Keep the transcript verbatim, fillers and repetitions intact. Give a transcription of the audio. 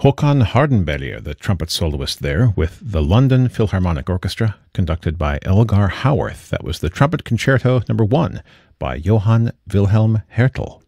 Håkan Hardenberger, the trumpet soloist there, with the London Philharmonic Orchestra, conducted by Elgar Howarth. That was the Trumpet Concerto Number One by Johann Wilhelm Hertel.